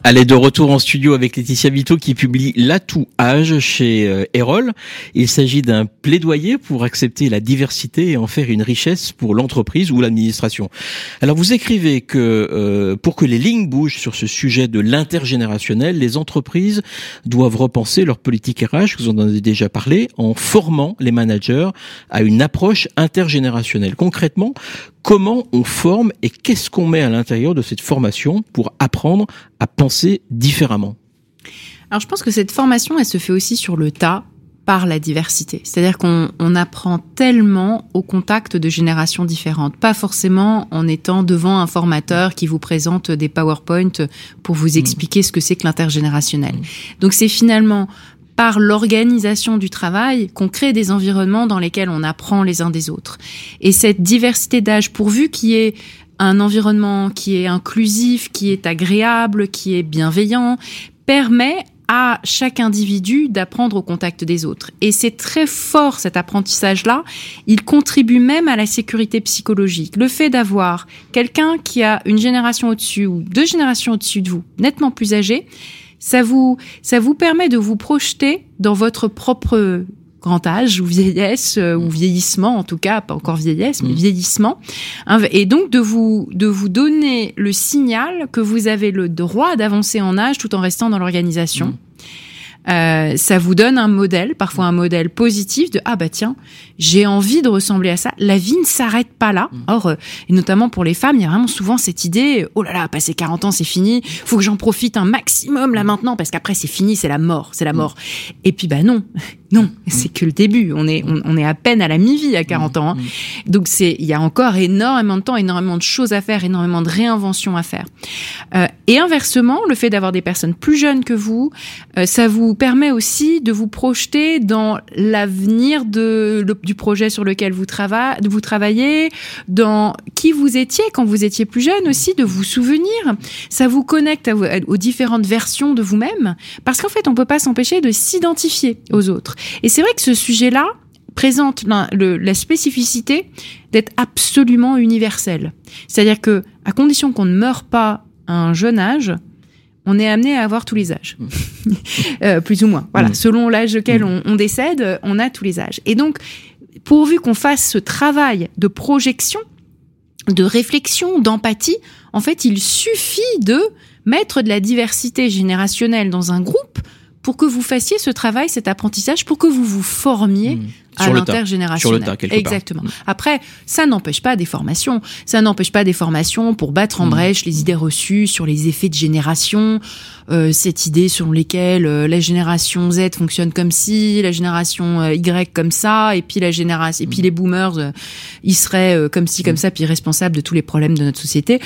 Allez, de retour en studio avec Laetitia Vito qui publie L'atout âge chez Erol. Il s'agit d'un plaidoyer pour accepter la diversité et en faire une richesse pour l'entreprise ou l'administration. Alors vous écrivez que pour que les lignes bougent sur ce sujet de l'intergénérationnel, les entreprises doivent repenser leur politique RH, vous en avez déjà parlé, en formant les managers à une approche intergénérationnelle. Concrètement, comment on forme et qu'est-ce qu'on met à l'intérieur de cette formation pour apprendre à penser différemment? Alors je pense que cette formation, elle se fait aussi sur le tas par la diversité. C'est-à-dire qu'on apprend tellement au contact de générations différentes. Pas forcément en étant devant un formateur qui vous présente des PowerPoint pour vous expliquer ce que c'est que l'intergénérationnel. Donc c'est finalement par l'organisation du travail qu'on crée des environnements dans lesquels on apprend les uns des autres. Et cette diversité d'âge, pourvu qu'il y ait un environnement qui est inclusif, qui est agréable, qui est bienveillant, permet à chaque individu d'apprendre au contact des autres. Et c'est très fort cet apprentissage-là. Il contribue même à la sécurité psychologique. Le fait d'avoir quelqu'un qui a une génération au-dessus ou 2 générations au-dessus de vous, nettement plus âgé, ça vous permet de vous projeter dans votre propre grand âge ou vieillesse ou vieillissement, en tout cas pas encore vieillesse mais vieillissement, et donc de vous donner le signal que vous avez le droit d'avancer en âge tout en restant dans l'organisation. Ça vous donne un modèle, parfois un modèle positif de tiens, j'ai envie de ressembler à ça. La vie ne s'arrête pas là. Or, et notamment pour les femmes, il y a vraiment souvent cette idée, oh là là, passer 40 ans, c'est fini. Faut que j'en profite un maximum là maintenant parce qu'après c'est fini, c'est la mort. Et puis non, c'est que le début. On est à peine à la mi-vie à 40 ans. Donc il y a encore énormément de temps, énormément de choses à faire, énormément de réinventions à faire. Et inversement, le fait d'avoir des personnes plus jeunes que vous, ça vous permet aussi de vous projeter dans l'avenir du projet sur lequel vous travaillez, dans qui vous étiez quand vous étiez plus jeune aussi, de vous souvenir. Ça vous connecte aux différentes versions de vous-même, parce qu'en fait, on peut pas s'empêcher de s'identifier aux autres. Et c'est vrai que ce sujet-là présente la spécificité d'être absolument universel. C'est-à-dire que, à condition qu'on ne meure pas à un jeune âge, on est amené à avoir tous les âges. Plus ou moins. Voilà. Selon l'âge auquel on décède, on a tous les âges. Et donc, pourvu qu'on fasse ce travail de projection, de réflexion, d'empathie, en fait, il suffit de mettre de la diversité générationnelle dans un groupe pour que vous fassiez ce travail, cet apprentissage, pour que vous vous formiez à l'intergénérationnel. Sur le tas, quelque part. Exactement. Après, ça n'empêche pas des formations. Ça n'empêche pas des formations pour battre en brèche les idées reçues sur les effets de génération, cette idée selon lesquelles la génération Z fonctionne comme ci, la génération Y comme ça, et puis et puis les boomers, ils seraient comme ci, comme ça, puis responsables de tous les problèmes de notre société.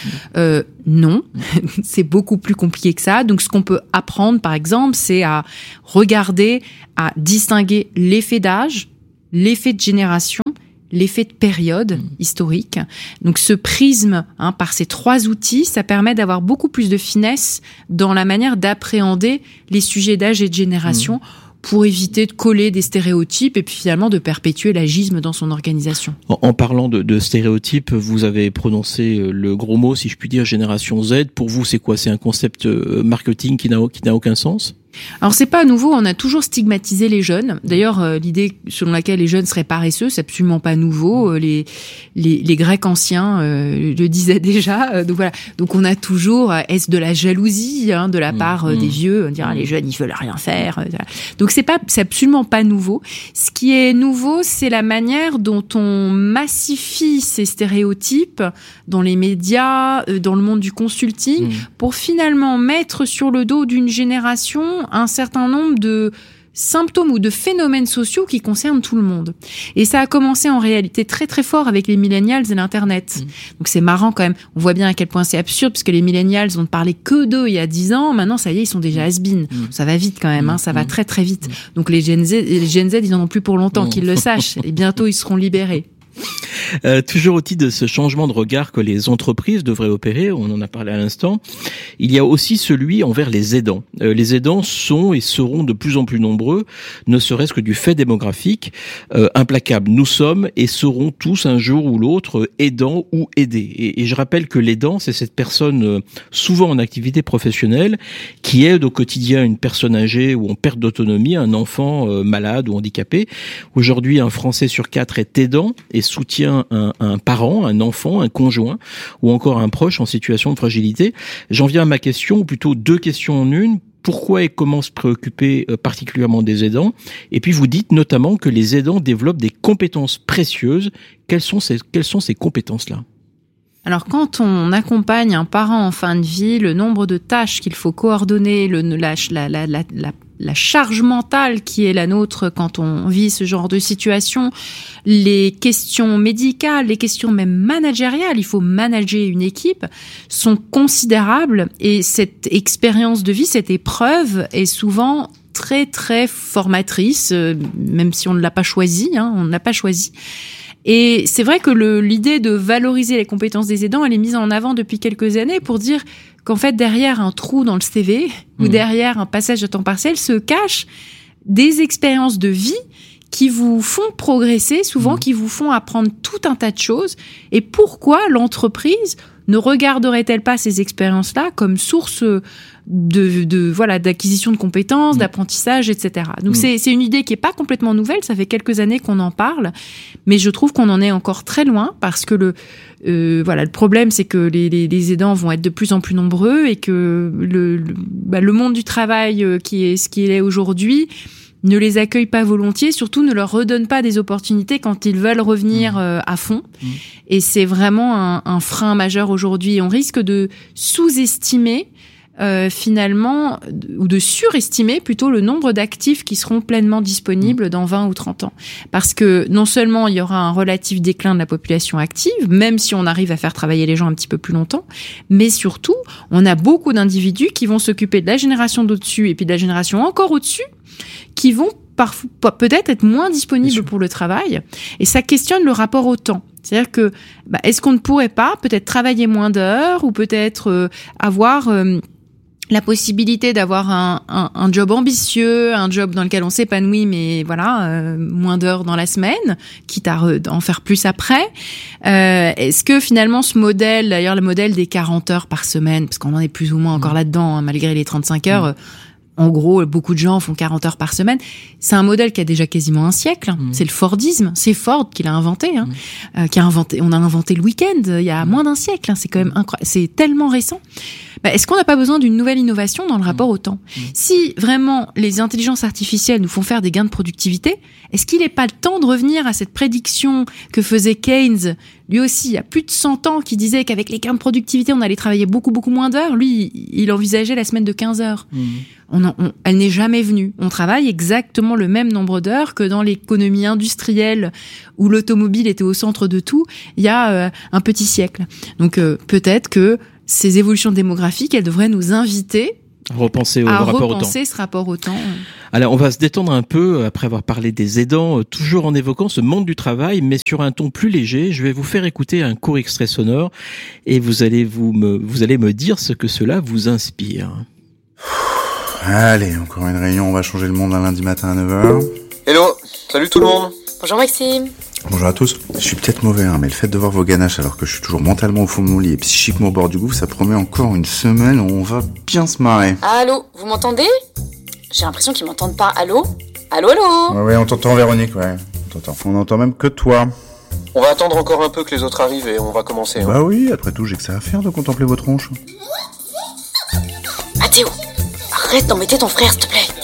Non, c'est beaucoup plus compliqué que ça. Donc, ce qu'on peut apprendre, par exemple, c'est à regarder, à distinguer l'effet d'âge, l'effet de génération, l'effet de période historique. Donc ce prisme, par ces 3 outils, ça permet d'avoir beaucoup plus de finesse dans la manière d'appréhender les sujets d'âge et de génération pour éviter de coller des stéréotypes et puis finalement de perpétuer l'agisme dans son organisation. En parlant de stéréotypes, vous avez prononcé le gros mot, si je puis dire, génération Z. Pour vous, c'est quoi? C'est un concept marketing qui n'a aucun sens? Alors c'est pas nouveau, on a toujours stigmatisé les jeunes. D'ailleurs, l'idée selon laquelle les jeunes seraient paresseux, c'est absolument pas nouveau. Les Grecs anciens le disaient déjà. Donc voilà. Donc on a toujours est-ce de la jalousie de la part des vieux, dire les jeunes ils veulent rien faire. Donc c'est absolument pas nouveau. Ce qui est nouveau, c'est la manière dont on massifie ces stéréotypes dans les médias, dans le monde du consulting, pour finalement mettre sur le dos d'une génération un certain nombre de symptômes ou de phénomènes sociaux qui concernent tout le monde. Et ça a commencé en réalité très très fort avec les millennials et l'internet. Donc c'est marrant quand même. On voit bien à quel point c'est absurde parce que les millennials on ne parlait que d'eux il y a 10 ans. Maintenant ça y est, ils sont déjà has-been. Ça va vite quand même, ça va très très vite. Donc les Gen Z ils en ont plus pour longtemps, qu'ils le sachent. Et bientôt ils seront libérés. Toujours au titre de ce changement de regard que les entreprises devraient opérer, on en a parlé à l'instant, il y a aussi celui envers les aidants. Les aidants sont et seront de plus en plus nombreux, ne serait-ce que du fait démographique, implacable. Nous sommes et serons tous un jour ou l'autre aidants ou aidés. Et je rappelle que l'aidant, c'est cette personne souvent en activité professionnelle qui aide au quotidien une personne âgée ou en perte d'autonomie, un enfant malade ou handicapé. Aujourd'hui, un Français sur 4 est aidant et soutient un parent, un enfant, un conjoint ou encore un proche en situation de fragilité. J'en viens à ma question, ou plutôt deux questions en une. Pourquoi et comment se préoccuper particulièrement des aidants? Et puis vous dites notamment que les aidants développent des compétences précieuses. Quelles sont ces compétences-là? Alors, quand on accompagne un parent en fin de vie, le nombre de tâches qu'il faut coordonner, la charge mentale qui est la nôtre quand on vit ce genre de situation, les questions médicales, les questions même managériales, il faut manager une équipe, sont considérables. Et cette expérience de vie, cette épreuve est souvent très, très formatrice, même si on ne l'a pas choisi, on ne l'a pas choisi. Et c'est vrai que l'idée de valoriser les compétences des aidants, elle est mise en avant depuis quelques années pour dire qu'en fait, derrière un trou dans le CV ou derrière un passage à temps partiel se cachent des expériences de vie qui vous font progresser, souvent qui vous font apprendre tout un tas de choses. Et pourquoi l'entreprise ne regarderait-elle pas ces expériences-là comme source d'acquisition de compétences, d'apprentissage, etc. Donc c'est une idée qui est pas complètement nouvelle, ça fait quelques années qu'on en parle, mais je trouve qu'on en est encore très loin parce que le problème c'est que les aidants vont être de plus en plus nombreux et que le monde du travail qui est ce qu'il est aujourd'hui ne les accueille pas volontiers, surtout ne leur redonne pas des opportunités quand ils veulent revenir à fond. Et c'est vraiment un frein majeur aujourd'hui. On risque de sous-estimer finalement, ou de surestimer plutôt le nombre d'actifs qui seront pleinement disponibles dans 20 ou 30 ans. Parce que non seulement il y aura un relatif déclin de la population active, même si on arrive à faire travailler les gens un petit peu plus longtemps, mais surtout, on a beaucoup d'individus qui vont s'occuper de la génération d'au-dessus et puis de la génération encore au-dessus, qui vont parfois peut-être être moins disponibles pour le travail. Et ça questionne le rapport au temps. C'est-à-dire que, est-ce qu'on ne pourrait pas peut-être travailler moins d'heures ou peut-être avoir la possibilité d'avoir un job ambitieux, un job dans lequel on s'épanouit, mais voilà, moins d'heures dans la semaine, quitte à en faire plus après. Est-ce que finalement ce modèle, d'ailleurs le modèle des 40 heures par semaine, parce qu'on en est plus ou moins encore là-dedans, malgré les 35 heures, en gros, beaucoup de gens font 40 heures par semaine. C'est un modèle qui a déjà quasiment un siècle. C'est le Fordisme. C'est Ford qui l'a inventé. On a inventé le week-end il y a moins d'un siècle. C'est quand même incroyable. C'est tellement récent. Est-ce qu'on n'a pas besoin d'une nouvelle innovation dans le rapport au temps? Si vraiment les intelligences artificielles nous font faire des gains de productivité, est-ce qu'il n'est pas le temps de revenir à cette prédiction que faisait Keynes, lui aussi, il y a plus de 100 ans, qui disait qu'avec les gains de productivité, on allait travailler beaucoup, beaucoup moins d'heures? Lui, il envisageait la semaine de 15 heures. Elle n'est jamais venue. On travaille exactement le même nombre d'heures que dans l'économie industrielle où l'automobile était au centre de tout il y a un petit siècle. Donc peut-être que ces évolutions démographiques, elles devraient nous inviter à repenser ce rapport au temps. Alors, on va se détendre un peu après avoir parlé des aidants, toujours en évoquant ce monde du travail, mais sur un ton plus léger. Je vais vous faire écouter un court extrait sonore et vous allez me dire ce que cela vous inspire. Allez, encore une réunion, on va changer le monde un lundi matin à 9h. Hello, salut tout le monde. Bonjour Maxime. Bonjour à tous. Je suis peut-être mauvais, mais le fait de voir vos ganaches alors que je suis toujours mentalement au fond de mon lit et psychiquement au bord du gouffre, ça promet encore une semaine où on va bien se marrer. Allô, vous m'entendez? J'ai l'impression qu'ils m'entendent pas. Allô? Allô? Ouais, on t'entend Véronique, ouais. On entend même que toi. On va attendre encore un peu que les autres arrivent et on va commencer. Bah oui, après tout, j'ai que ça à faire de contempler vos tronches. Mathéo, arrête d'embêter ton frère, s'il te plaît.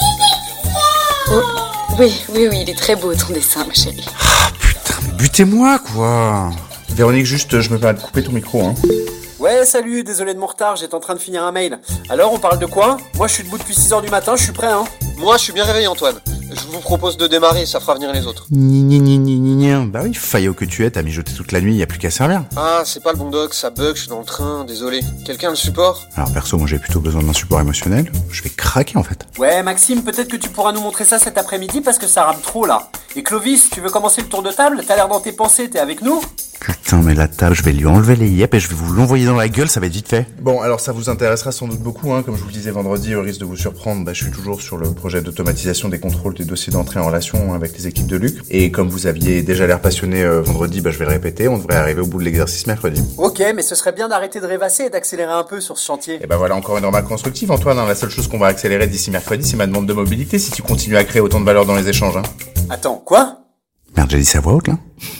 Oui, il est très beau ton dessin, ma chérie. Ah putain, mais butez-moi, quoi. Véronique, juste, je me permets de couper ton micro, Ouais, salut, désolé de mon retard, j'étais en train de finir un mail. Alors, on parle de quoi? Moi, je suis debout depuis 6h du matin, je suis prêt, Moi, je suis bien réveillé, Antoine. Je vous propose de démarrer, ça fera venir les autres. Bah oui, faillot que tu es, t'as mijoté toute la nuit, y a plus qu'à servir. Ah, c'est pas le bon doc, ça bug, je suis dans le train, désolé. Quelqu'un le support? Alors perso, moi j'ai plutôt besoin d'un support émotionnel. Je vais craquer en fait. Ouais, Maxime, peut-être que tu pourras nous montrer ça cet après-midi parce que ça rame trop là. Et Clovis, tu veux commencer le tour de table? T'as l'air dans tes pensées, t'es avec nous? Putain, mais la table, je vais lui enlever les yep et je vais vous l'envoyer dans la gueule, ça va être vite fait. Bon, alors ça vous intéressera sans doute beaucoup, hein. Comme je vous le disais vendredi, au risque de vous surprendre, je suis toujours sur le projet d'automatisation des contrôles des dossiers d'entrée en relation avec les équipes de Luc. Et comme vous aviez déjà l'air passionné vendredi, je vais le répéter, on devrait arriver au bout de l'exercice mercredi. Ok, mais ce serait bien d'arrêter de rêvasser et d'accélérer un peu sur ce chantier. Et voilà encore une remarque constructive, Antoine, hein. La seule chose qu'on va accélérer d'ici mercredi, c'est ma demande de mobilité si tu continues à créer autant de valeur dans les échanges, hein. Attends, quoi ? Merde, j'ai dit ça à voix haute, là.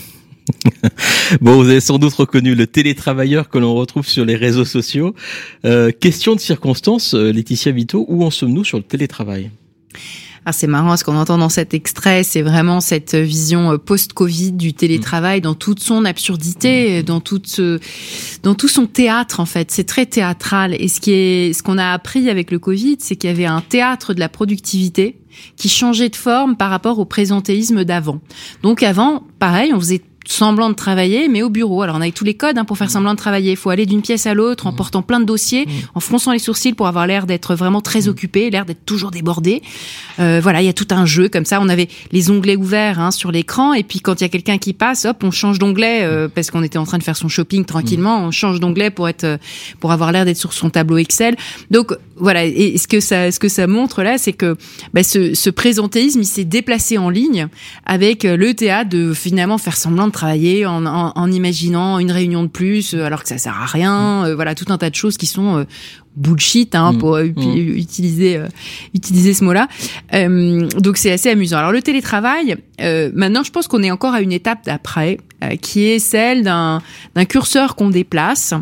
Bon, vous avez sans doute reconnu le télétravailleur que l'on retrouve sur les réseaux sociaux. Question de circonstance, Laetitia Vito, où en sommes-nous sur le télétravail ? Ah, c'est marrant, ce qu'on entend dans cet extrait, c'est vraiment cette vision post-Covid du télétravail dans toute son absurdité, dans tout son théâtre, en fait. C'est très théâtral. Et ce qu'on a appris avec le Covid, c'est qu'il y avait un théâtre de la productivité qui changeait de forme par rapport au présentéisme d'avant. Donc avant, pareil, on faisait semblant de travailler, mais au bureau. Alors, on avait tous les codes pour faire semblant de travailler. Il faut aller d'une pièce à l'autre en portant plein de dossiers, en fronçant les sourcils pour avoir l'air d'être vraiment très occupé, l'air d'être toujours débordé. Voilà, il y a tout un jeu comme ça. On avait les onglets ouverts sur l'écran, et puis quand il y a quelqu'un qui passe, hop, on change d'onglet parce qu'on était en train de faire son shopping tranquillement. On change d'onglet pour avoir l'air d'être sur son tableau Excel. Donc voilà. Et ce que ça montre là, c'est que ce présentéisme, il s'est déplacé en ligne avec le théâtre de finalement faire semblant de travailler en imaginant une réunion de plus alors que ça sert à rien, voilà, tout un tas de choses qui sont bullshit pour utiliser ce mot-là. Donc c'est assez amusant. Alors le télétravail, maintenant je pense qu'on est encore à une étape d'après qui est celle d'un curseur qu'on déplace.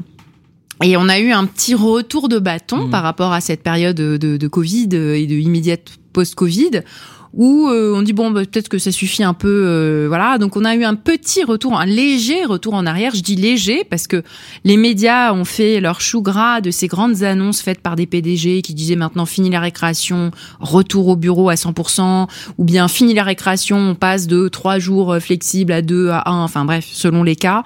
Et on a eu un petit retour de bâton par rapport à cette période de Covid et de immédiate post-Covid, où on dit peut-être que ça suffit un peu, voilà. Donc on a eu un léger retour en arrière. Je dis léger parce que les médias ont fait leur chou gras de ces grandes annonces faites par des PDG qui disaient maintenant fini la récréation, retour au bureau à 100%, ou bien fini la récréation, on passe de 3 jours flexibles à 2 à 1, enfin bref, selon les cas.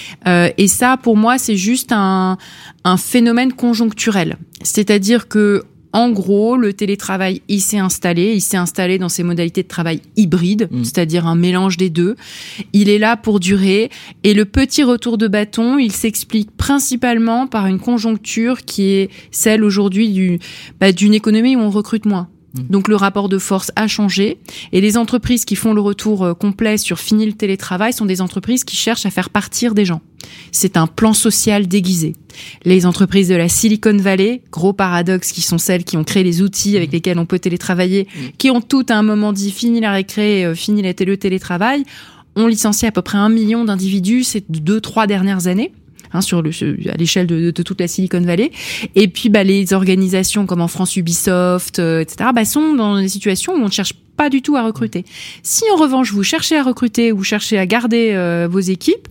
Et ça, pour moi, c'est juste un phénomène conjoncturel. C'est-à-dire que en gros, le télétravail, il s'est installé dans ses modalités de travail hybrides, c'est-à-dire un mélange des deux. Il est là pour durer. Et le petit retour de bâton, il s'explique principalement par une conjoncture qui est celle aujourd'hui d'une économie où on recrute moins. Donc le rapport de force a changé et les entreprises qui font le retour complet sur fini le télétravail sont des entreprises qui cherchent à faire partir des gens. C'est un plan social déguisé. Les entreprises de la Silicon Valley, gros paradoxe, qui sont celles qui ont créé les outils avec lesquels on peut télétravailler, qui ont toutes à un moment dit fini la récré, fini le télétravail, ont licencié à peu près 1 million d'individus ces 2-3 dernières années. À l'échelle de toute la Silicon Valley. Et puis, les organisations comme en France Ubisoft, etc., sont dans des situations où on ne cherche pas du tout à recruter. Si, en revanche, vous cherchez à recruter ou cherchez à garder vos équipes,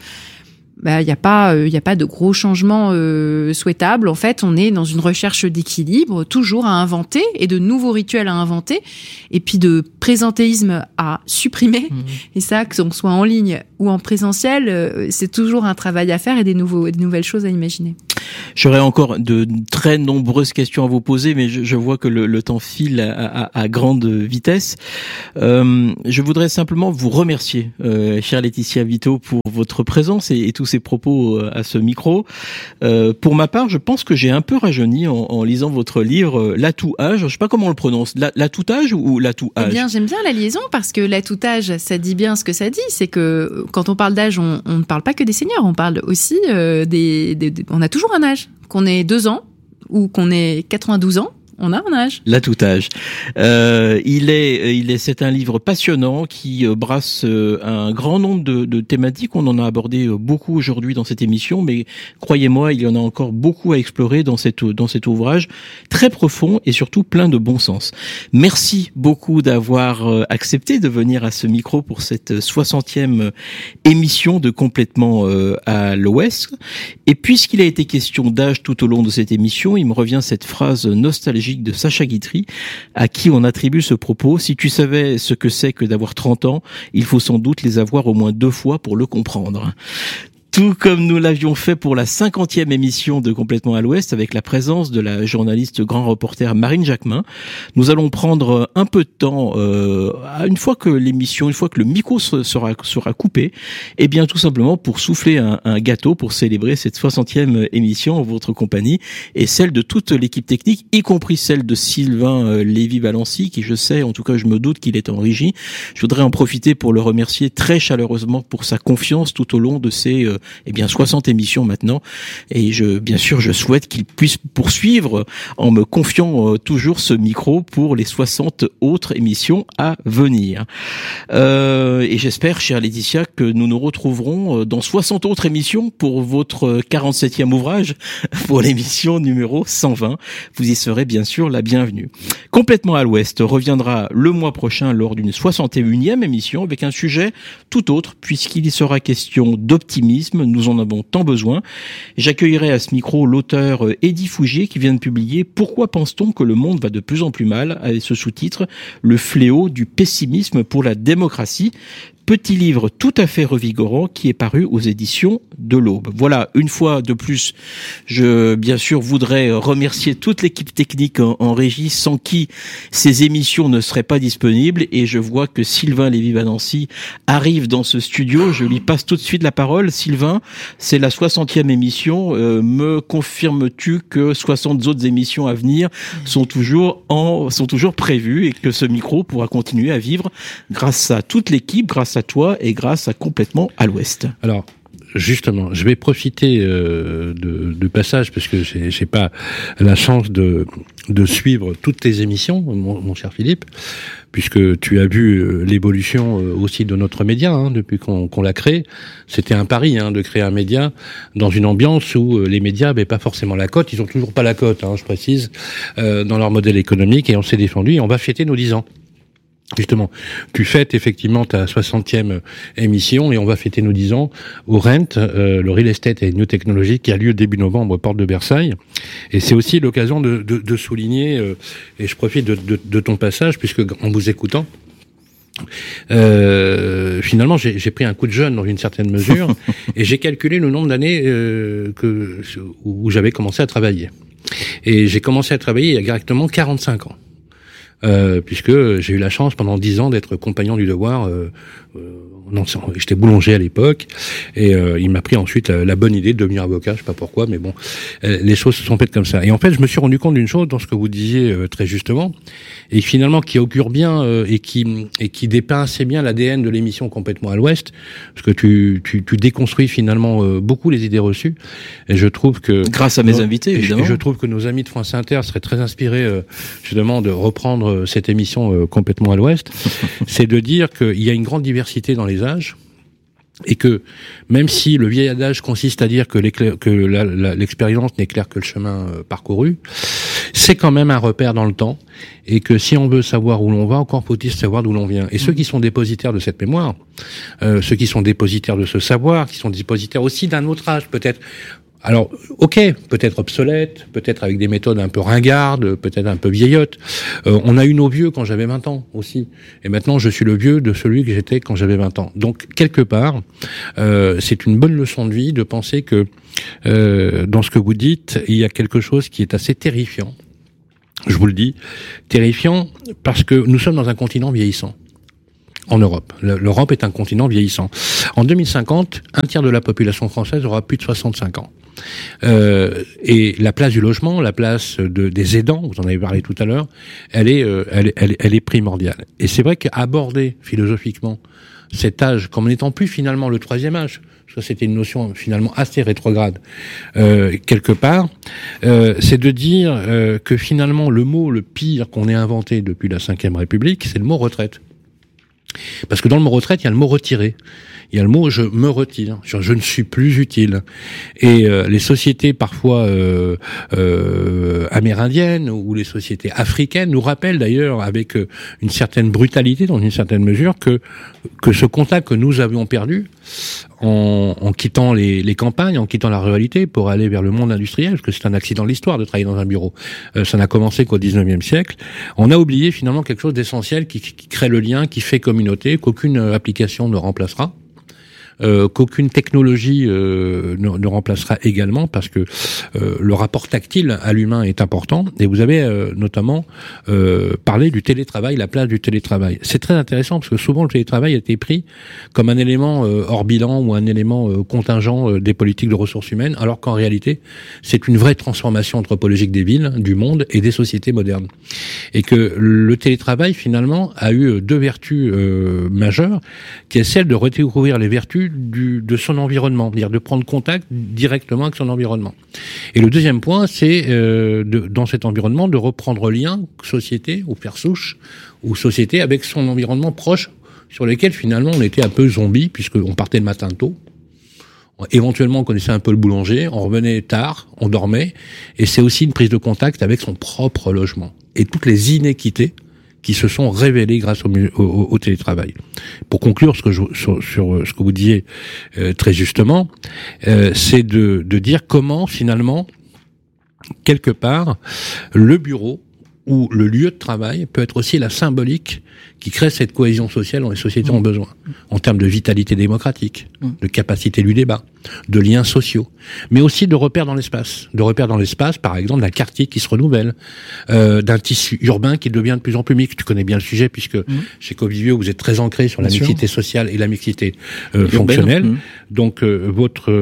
il y a pas de gros changements souhaitables. En fait, on est dans une recherche d'équilibre, toujours à inventer, et de nouveaux rituels à inventer, et puis de présentéisme à supprimer. Et ça, que l'on soit en ligne ou en présentiel, c'est toujours un travail à faire et des nouvelles choses à imaginer. J'aurais encore de très nombreuses questions à vous poser, mais je vois que le temps file à grande vitesse. Je voudrais simplement vous remercier, chère Laetitia Vito, pour votre présence et tous ces propos à ce micro. Pour ma part, je pense que j'ai un peu rajeuni en lisant votre livre L'atouage. Je sais pas comment on le prononce, l'atoutage ou l'atouage. Eh bien, j'aime bien la liaison parce que l'atoutage, ça dit bien ce que ça dit. C'est que quand on parle d'âge, on ne parle pas que des seniors, on parle aussi on a toujours un âge. Qu'on ait 2 ans ou qu'on ait 92 ans, on a un âge. L'atoutage. C'est un livre passionnant qui brasse un grand nombre de thématiques. On en a abordé beaucoup aujourd'hui dans cette émission, mais croyez-moi, il y en a encore beaucoup à explorer dans cet ouvrage très profond et surtout plein de bon sens. Merci beaucoup d'avoir accepté de venir à ce micro pour cette 60e émission de Complètement à l'Ouest. Et puisqu'il a été question d'âge tout au long de cette émission, il me revient cette phrase nostalgique de Sacha Guitry, à qui on attribue ce propos: si tu savais ce que c'est que d'avoir 30 ans, il faut sans doute les avoir au moins 2 fois pour le comprendre. Tout comme nous l'avions fait pour la 50e émission de Complètement à l'Ouest avec la présence de la journaliste grand reporter Marine Jacquemin. Nous allons prendre un peu de temps, une fois que le micro sera coupé, et bien tout simplement pour souffler un gâteau pour célébrer cette 60e émission en votre compagnie et celle de toute l'équipe technique, y compris celle de Sylvain Lévy-Valency, qui je sais, en tout cas je me doute qu'il est en régie. Je voudrais en profiter pour le remercier très chaleureusement pour sa confiance tout au long de ces 60 émissions maintenant, et bien sûr je souhaite qu'il puisse poursuivre en me confiant toujours ce micro pour les 60 autres émissions à venir. Et j'espère, chère Laetitia, que nous nous retrouverons dans 60 autres émissions pour votre 47e ouvrage, pour l'émission numéro 120. Vous y serez bien sûr la bienvenue. Complètement à l'Ouest reviendra le mois prochain lors d'une 61e émission avec un sujet tout autre, puisqu'il y sera question d'optimisme. Nous en avons tant besoin. J'accueillerai à ce micro l'auteur Eddy Fougier qui vient de publier « Pourquoi pense-t-on que le monde va de plus en plus mal ?» avec ce sous-titre « Le fléau du pessimisme pour la démocratie ». Petit livre tout à fait revigorant qui est paru aux éditions de l'Aube. Voilà, une fois de plus, je bien sûr voudrais remercier toute l'équipe technique en régie sans qui ces émissions ne seraient pas disponibles, et je vois que Sylvain Lévy-Valency arrive dans ce studio. Je lui passe tout de suite la parole. Sylvain, c'est la 60e émission. Me confirmes-tu que 60 autres émissions à venir sont toujours prévues et que ce micro pourra continuer à vivre grâce à toute l'équipe, grâce à toi et grâce à Complètement à l'Ouest? Alors, justement, je vais profiter de passage parce que j'ai pas la chance de suivre toutes tes émissions, mon cher Philippe, puisque tu as vu l'évolution aussi de notre média depuis qu'on l'a créé. C'était un pari de créer un média dans une ambiance où les médias n'avaient pas forcément la cote. Ils ont toujours pas la cote, je précise, dans leur modèle économique, et on s'est défendu et on va fêter nos 10 ans. Justement, tu fêtes effectivement ta 60e émission et on va fêter nos 10 ans au RENT, le Real Estate et New Technology, qui a lieu début novembre, porte de Versailles. Et c'est aussi l'occasion de souligner, et je profite de ton passage, puisque en vous écoutant, finalement j'ai pris un coup de jeune dans une certaine mesure et j'ai calculé le nombre d'années où j'avais commencé à travailler. Et j'ai commencé à travailler il y a exactement 45 ans. Puisque j'ai eu la chance pendant 10 ans d'être compagnon du devoir. J'étais boulanger à l'époque, et il m'a pris ensuite la bonne idée de devenir avocat. Je sais pas pourquoi, mais bon, les choses se sont faites comme ça. Et en fait, je me suis rendu compte d'une chose dans ce que vous disiez très justement, et finalement qui augure bien et qui dépeint assez bien l'ADN de l'émission Complètement à l'Ouest, parce que tu déconstruis finalement beaucoup les idées reçues. Et je trouve que grâce à mes invités, évidemment, je trouve que nos amis de France Inter seraient très inspirés justement de reprendre cette émission Complètement à l'Ouest. C'est de dire qu'il y a une grande diversité dans les âges, et que même si le vieil adage consiste à dire que l'expérience n'éclaire que le chemin parcouru, c'est quand même un repère dans le temps, et que si on veut savoir où l'on va, encore faut-il savoir d'où l'on vient. Et ceux qui sont dépositaires de cette mémoire, ceux qui sont dépositaires de ce savoir, qui sont dépositaires aussi d'un autre âge peut-être, alors, ok, peut-être obsolète, peut-être avec des méthodes un peu ringardes, peut-être un peu vieillottes. On a eu nos vieux quand j'avais 20 ans aussi. Et maintenant, je suis le vieux de celui que j'étais quand j'avais 20 ans. Donc, quelque part, c'est une bonne leçon de vie de penser que dans ce que vous dites, il y a quelque chose qui est assez terrifiant. Je vous le dis, terrifiant parce que nous sommes dans un continent vieillissant. En Europe. L'Europe est un continent vieillissant. En 2050, un tiers de la population française aura plus de 65 ans. Et la place du logement, la place des aidants, vous en avez parlé tout à l'heure, elle est primordiale. Et c'est vrai qu'aborder philosophiquement cet âge comme n'étant plus finalement le troisième âge, parce que c'était une notion finalement assez rétrograde quelque part, c'est de dire que finalement le mot le pire qu'on ait inventé depuis la Ve République, c'est le mot retraite. Parce que dans le mot retraite, il y a le mot retiré. Il y a le mot je me retire, je ne suis plus utile. Et les sociétés parfois amérindiennes ou les sociétés africaines nous rappellent d'ailleurs avec une certaine brutalité, dans une certaine mesure, que ce contact que nous avions perdu en quittant les campagnes, en quittant la ruralité pour aller vers le monde industriel, parce que c'est un accident de l'histoire de travailler dans un bureau. Ça n'a commencé qu'au 19e siècle. On a oublié finalement quelque chose d'essentiel qui crée le lien, qui fait communauté, qu'aucune application ne remplacera. qu'aucune technologie ne remplacera également, parce que le rapport tactile à l'humain est important. Et vous avez notamment parlé du télétravail, la place du télétravail. C'est très intéressant parce que souvent le télétravail a été pris comme un élément hors bilan ou un élément contingent des politiques de ressources humaines, alors qu'en réalité c'est une vraie transformation anthropologique des villes, du monde et des sociétés modernes. Et que le télétravail finalement a eu deux vertus majeures, qui est celle de redécouvrir les vertus de son environnement, c'est-à-dire de prendre contact directement avec son environnement. Et le deuxième point, c'est dans cet environnement de reprendre lien, société ou père souche, ou société avec son environnement proche, sur lequel finalement on était un peu zombie, puisqu'on partait le matin tôt. Éventuellement, on connaissait un peu le boulanger, on revenait tard, on dormait, et c'est aussi une prise de contact avec son propre logement. Et toutes les inéquités qui se sont révélées grâce au télétravail. Pour conclure sur ce que vous disiez très justement, c'est de dire comment finalement, quelque part, le bureau ou le lieu de travail peut être aussi la symbolique qui crée cette cohésion sociale dont les sociétés ont besoin, en termes de vitalité démocratique, de capacité du débat, de liens sociaux, mais aussi de repères dans l'espace. De repères dans l'espace, par exemple, d'un quartier qui se renouvelle, d'un tissu urbain qui devient de plus en plus mixte. Tu connais bien le sujet, puisque chez Covivio, vous êtes très ancré sur la mixité sociale et la mixité fonctionnelle. Donc, votre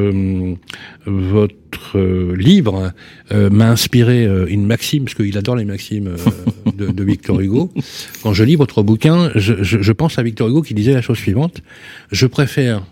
livre m'a inspiré une maxime, parce qu'il adore les maximes de Victor Hugo. Quand je lis votre bouquin, je pense à Victor Hugo qui disait la chose suivante: je préfère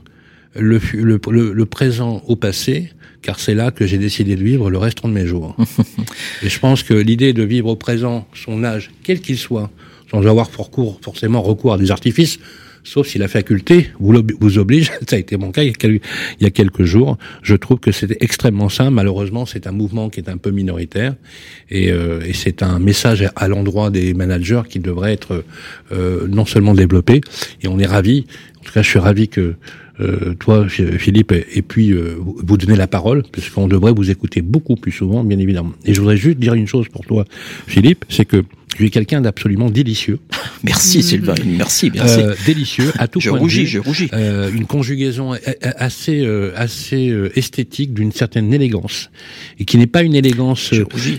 le présent au passé, car c'est là que j'ai décidé de vivre le restant de mes jours. Et je pense que l'idée de vivre au présent son âge, quel qu'il soit, sans avoir forcément recours à des artifices, sauf si la faculté vous oblige, ça a été mon cas il y a quelques jours, je trouve que c'était extrêmement simple. Malheureusement, c'est un mouvement qui est un peu minoritaire, et c'est un message à l'endroit des managers qui devrait être non seulement développé, et on est ravis, en tout cas je suis ravi que toi, Philippe, et puis vous donnez la parole, parce qu'on devrait vous écouter beaucoup plus souvent, bien évidemment. Et je voudrais juste dire une chose pour toi, Philippe, c'est que tu es quelqu'un d'absolument délicieux. Merci Sylvain, merci. Délicieux à tout point de vue. Je rougis. Une conjugaison assez esthétique, d'une certaine élégance, et qui n'est pas une élégance,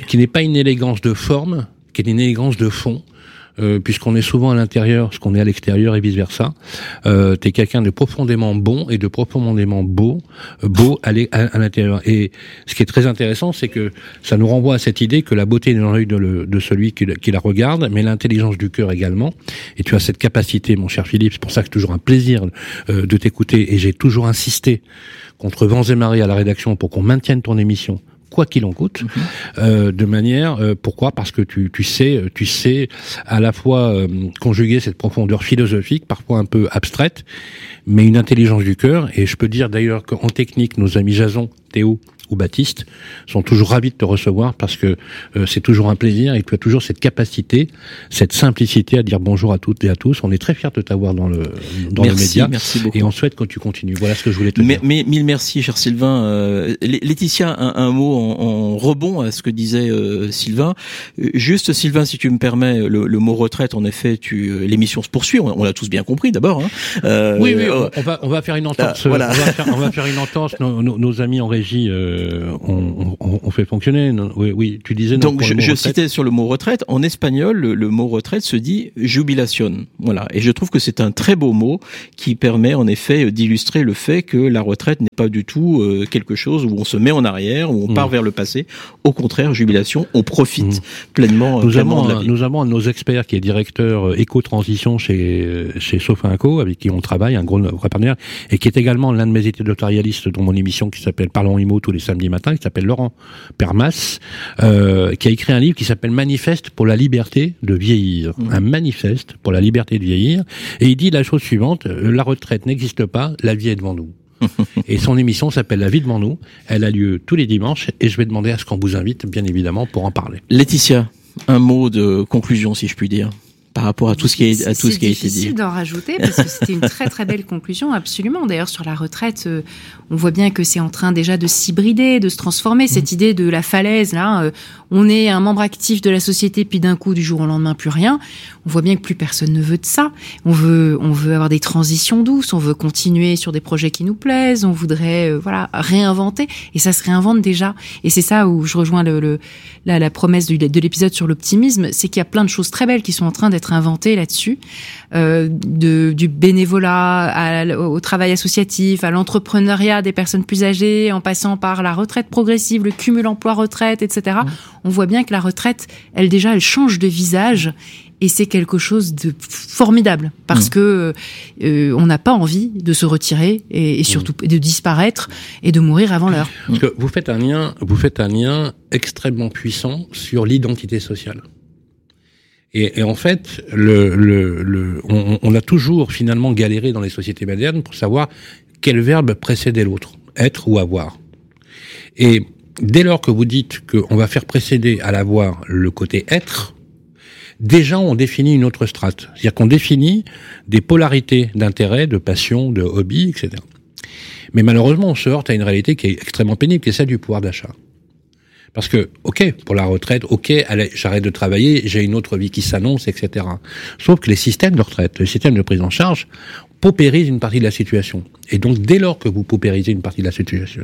de forme, qui est une élégance de fond. Puisqu'on est souvent à l'intérieur, ce qu'on est à l'extérieur et vice versa. T'es quelqu'un de profondément bon et de profondément beau à l'intérieur. Et ce qui est très intéressant, c'est que ça nous renvoie à cette idée que la beauté est dans l'œil de celui qui la regarde, mais l'intelligence du cœur également. Et tu as cette capacité, mon cher Philippe, c'est pour ça que c'est toujours un plaisir de t'écouter, et j'ai toujours insisté contre vents et marées à la rédaction pour qu'on maintienne ton émission, quoi qu'il en coûte, de manière, pourquoi? Parce que tu sais à la fois conjuguer cette profondeur philosophique, parfois un peu abstraite, mais une intelligence du cœur. Et je peux dire d'ailleurs qu'en technique, nos amis Jason, Théo ou Baptiste sont toujours ravis de te recevoir, parce que c'est toujours un plaisir, et tu as toujours cette capacité, cette simplicité à dire bonjour à toutes et à tous. On est très fiers de t'avoir dans le média. Merci beaucoup. Et on souhaite que tu continues. Voilà ce que je voulais te dire. Mais mille merci, cher Sylvain. Laetitia, un mot en rebond à ce que disait Sylvain. Juste, Sylvain, si tu me permets, le mot retraite, en effet, l'émission se poursuit. On l'a tous bien compris, d'abord. Hein. Oui, on va faire une entorse. Voilà. On va faire une entorse. Nos amis en régie on fait fonctionner. Oui, tu disais. Donc je citais sur le mot retraite. En espagnol, le mot retraite se dit jubilación. Voilà. Et je trouve que c'est un très beau mot qui permet en effet d'illustrer le fait que la retraite n'est pas du tout quelque chose où on se met en arrière, où on part vers le passé. Au contraire, jubilation, on profite pleinement. Nous avons un de nos experts qui est directeur éco-transition chez Sofinco, avec qui on travaille, un gros partenaire, et qui est également l'un de mes éditorialistes dans mon émission qui s'appelle Parlons IMO tous les samedis matins, qui s'appelle Laurent Permas, qui a écrit un livre qui s'appelle Manifeste pour la liberté de vieillir. Un manifeste pour la liberté de vieillir. Et il dit la chose suivante: la retraite n'existe pas, la vie est devant nous. Et son émission s'appelle La vie devant nous. Elle a lieu tous les dimanches, et je vais demander à ce qu'on vous invite, bien évidemment, pour en parler. Laetitia, un mot de conclusion, si je puis dire. par rapport à tout ce qui a été dit. C'est difficile d'en rajouter parce que c'était une très très belle conclusion, absolument. D'ailleurs, sur la retraite, on voit bien que c'est en train déjà de s'hybrider, de se transformer. Cette idée de la falaise, là, on est un membre actif de la société, puis d'un coup, du jour au lendemain, plus rien. On voit bien que plus personne ne veut de ça. On veut avoir des transitions douces, on veut continuer sur des projets qui nous plaisent, on voudrait réinventer, et ça se réinvente déjà. Et c'est ça où je rejoins la promesse de l'épisode sur l'optimisme, c'est qu'il y a plein de choses très belles qui sont en train d'être inventées là-dessus, du bénévolat au travail associatif, à l'entrepreneuriat des personnes plus âgées, en passant par la retraite progressive, le cumul emploi-retraite, etc. On voit bien que la retraite, elle change de visage. Et c'est quelque chose de formidable parce que on n'a pas envie de se retirer et surtout de disparaître et de mourir avant l'heure. Parce que vous faites un lien extrêmement puissant sur l'identité sociale. Et en fait, on a toujours finalement galéré dans les sociétés modernes pour savoir quel verbe précédait l'autre, être ou avoir. Et dès lors que vous dites qu'on va faire précéder à l'avoir le côté être, déjà, on définit une autre strate. C'est-à-dire qu'on définit des polarités d'intérêt, de passion, de hobby, etc. Mais malheureusement, on se heurte à une réalité qui est extrêmement pénible, qui est celle du pouvoir d'achat. Parce que, ok, pour la retraite, ok, allez, j'arrête de travailler, j'ai une autre vie qui s'annonce, etc. Sauf que les systèmes de retraite, les systèmes de prise en charge, paupérisent une partie de la situation. Et donc, dès lors que vous paupérisez une partie de la situation,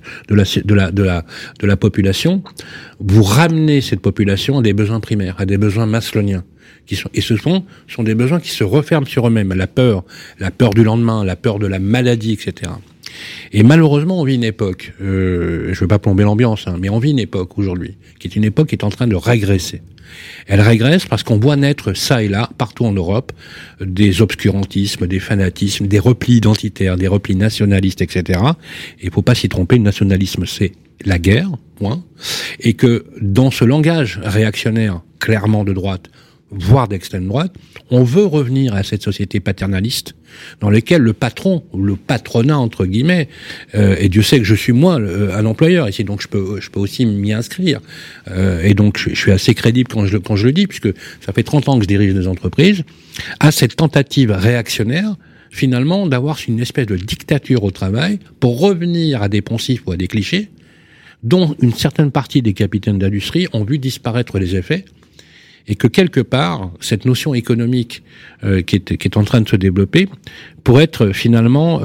de la population, vous ramenez cette population à des besoins primaires, à des besoins masloniens. Et ce sont des besoins qui se referment sur eux-mêmes. La peur du lendemain, la peur de la maladie, etc. Et malheureusement, on vit une époque, je veux pas plomber l'ambiance, mais on vit une époque aujourd'hui, qui est une époque qui est en train de régresser. Elle régresse parce qu'on voit naître ça et là, partout en Europe, des obscurantismes, des fanatismes, des replis identitaires, des replis nationalistes, etc. Et il faut pas s'y tromper, le nationalisme, c'est la guerre, point. Et que dans ce langage réactionnaire, clairement de droite, voire d'extrême droite, on veut revenir à cette société paternaliste dans laquelle le patron, ou le patronat entre guillemets, et Dieu sait que je suis moi un employeur ici, donc je peux aussi m'y inscrire, et donc je suis assez crédible quand je le dis, puisque ça fait 30 ans que je dirige des entreprises, à cette tentative réactionnaire finalement d'avoir une espèce de dictature au travail pour revenir à des poncifs ou à des clichés dont une certaine partie des capitaines d'industrie ont vu disparaître les effets. Et que quelque part, cette notion économique qui est en train de se développer pourrait être finalement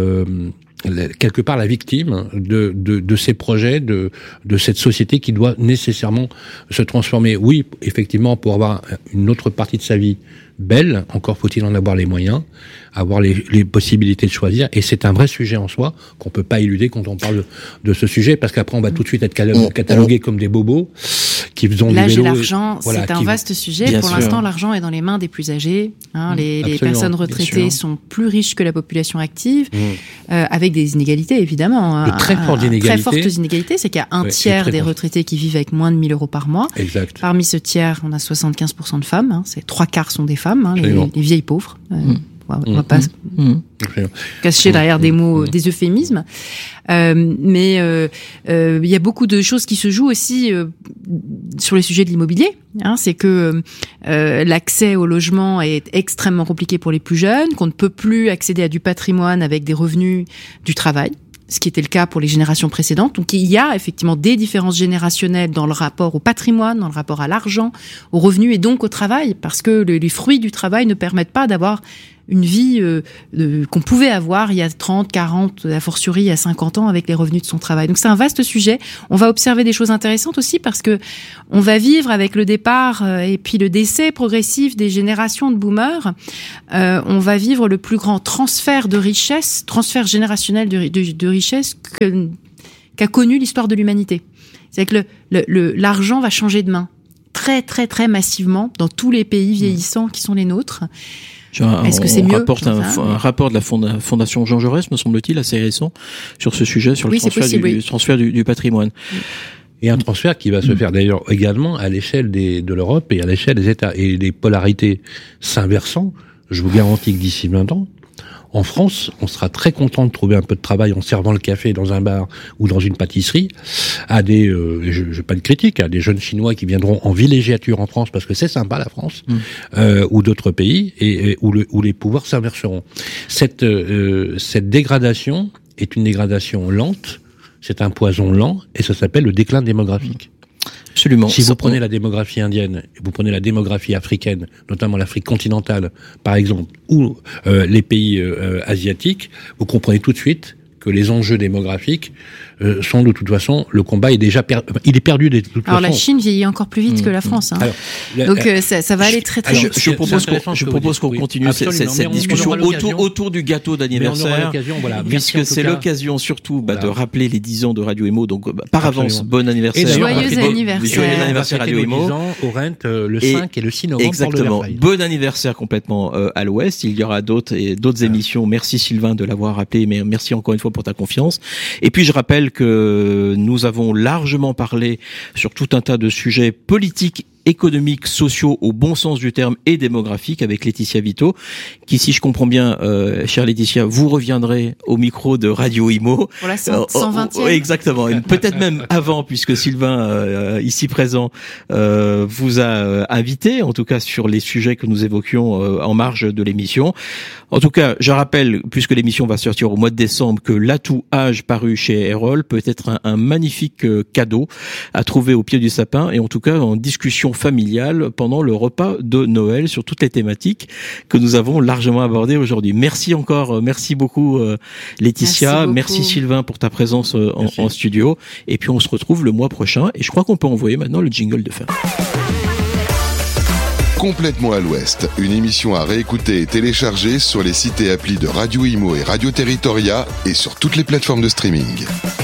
quelque part la victime de ces projets, de cette société qui doit nécessairement se transformer. Oui, effectivement, pour avoir une autre partie de sa vie belle, encore faut-il en avoir les moyens, avoir les possibilités de choisir, et c'est un vrai sujet en soi qu'on peut pas éluder quand on parle de ce sujet, parce qu'après on va tout de suite être catalogués comme des bobos qui faisont l'âge du vélo. Et l'argent, voilà, c'est un vaste sujet. Pour l'instant, l'argent est dans les mains des plus âgés. Les personnes retraitées sont plus riches que la population active, avec des inégalités évidemment. De très fortes inégalités. Très fortes inégalités, c'est qu'il y a un tiers des retraités qui vivent avec moins de 1 000 € par mois. Exact. Parmi ce tiers, on a 75% de femmes. C'est 3/4 sont des femmes, les vieilles pauvres. On va pas cacher derrière des mots, des euphémismes. Mais il y a beaucoup de choses qui se jouent aussi sur les sujets de l'immobilier. C'est que l'accès au logement est extrêmement compliqué pour les plus jeunes, qu'on ne peut plus accéder à du patrimoine avec des revenus du travail, ce qui était le cas pour les générations précédentes. Donc il y a effectivement des différences générationnelles dans le rapport au patrimoine, dans le rapport à l'argent, aux revenus et donc au travail, parce que les fruits du travail ne permettent pas d'avoir une vie qu'on pouvait avoir il y a 30, 40, a fortiori il y a 50 ans avec les revenus de son travail. Donc c'est un vaste sujet. On va observer des choses intéressantes aussi parce que on va vivre avec le départ et puis le décès progressif des générations de boomers. On va vivre le plus grand transfert de richesse, transfert générationnel de richesse qu'a connu l'histoire de l'humanité. C'est que l'argent va changer de main très très très massivement dans tous les pays vieillissants qui sont les nôtres. Est-ce que c'est mieux? Un rapport de la Fondation Jean Jaurès, me semble-t-il, assez récent sur ce sujet, sur le transfert du patrimoine. Et un transfert qui va se faire d'ailleurs également à l'échelle de l'Europe et à l'échelle des États. Et les polarités s'inversant, je vous garantis que d'ici 20 ans, En France, on sera très content de trouver un peu de travail en servant le café dans un bar ou dans une pâtisserie à des, je pas de critique, à des jeunes Chinois qui viendront en villégiature en France parce que c'est sympa la France, ou d'autres pays et où les pouvoirs s'inverseront. Cette dégradation est une dégradation lente, c'est un poison lent et ça s'appelle le déclin démographique. Absolument. Si vous prenez la démographie indienne, vous prenez la démographie africaine, notamment l'Afrique continentale, par exemple, ou les pays asiatiques, vous comprenez tout de suite que les enjeux démographiques sont de toute façon, le combat est déjà il est perdu de toute façon. Alors la Chine vieillit encore plus vite que la France. Hein. Alors, donc ça va aller très très vite. Je propose qu'on continue cette discussion autour du gâteau d'anniversaire, puisque c'est l'occasion surtout de rappeler les 10 ans de Radio Imo. Donc par avance, bon anniversaire. Joyeux anniversaire. Joyeux anniversaire Radio Imo. 10 ans au Rent le 5 et le 6 novembre. Exactement. Bon anniversaire complètement à l'Ouest. Il y aura d'autres émissions. Merci Sylvain de l'avoir rappelé, mais merci encore une fois pour ta confiance. Et puis je rappelle que nous avons largement parlé sur tout un tas de sujets politiques, économiques, sociaux au bon sens du terme et démographiques avec Laetitia Vito, qui, si je comprends bien, chère Laetitia, vous reviendrez au micro de Radio Imo. Pour la 120e. Exactement. Et peut-être même avant, puisque Sylvain, ici présent, vous a invité, en tout cas sur les sujets que nous évoquions en marge de l'émission. En tout cas, je rappelle, puisque l'émission va sortir au mois de décembre, que L'Atout Âge paru chez Erol peut être un magnifique cadeau à trouver au pied du sapin et en tout cas en discussion familiale pendant le repas de Noël sur toutes les thématiques que nous avons largement abordées aujourd'hui. Merci encore, merci beaucoup Laetitia, merci Sylvain pour ta présence en studio et puis on se retrouve le mois prochain et je crois qu'on peut envoyer maintenant le jingle de fin. Complètement à l'Ouest, une émission à réécouter et télécharger sur les sites et applis de Radio Imo et Radio Territoria et sur toutes les plateformes de streaming.